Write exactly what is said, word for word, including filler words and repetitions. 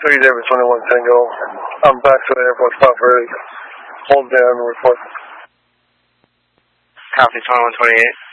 three David twenty-one Tango. I'm back to the airport stop ready. Hold down and report. Copy twenty-one twenty-eight.